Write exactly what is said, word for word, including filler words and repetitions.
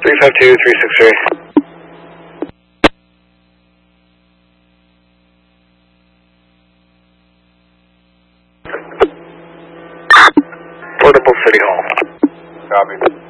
three five two, three six three. Portable City Hall. Copy.